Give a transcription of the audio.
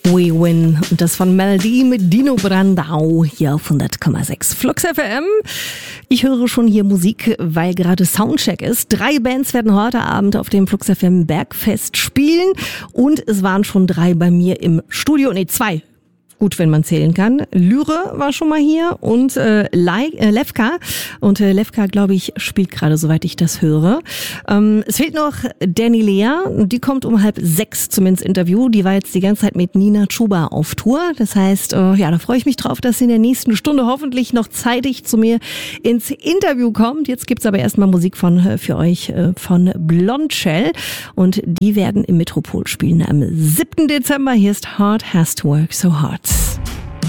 We Win. Und das von Melody mit Dino Brandau hier auf 100,6 Flux FM. Ich höre schon hier Musik, weil gerade Soundcheck ist. 3 Bands werden heute Abend auf dem Flux FM Bergfest spielen. Und es waren schon 3 bei mir im Studio. Nee, 2. Gut, wenn man zählen kann. Lyre war schon mal hier und Levka. Und Levka, glaube ich, spielt gerade, soweit ich das höre. Es fehlt noch Danny Lea. Die kommt um 5:30 zum ins Interview. Die war jetzt die ganze Zeit mit Nina Chuba auf Tour. Das heißt, da freue ich mich drauf, dass sie in der nächsten Stunde hoffentlich noch zeitig zu mir ins Interview kommt. Jetzt gibt's aber erstmal Musik für euch von Blondshell. Und die werden im Metropol spielen am 7. Dezember. Hier ist Hard Has to Work So Hard.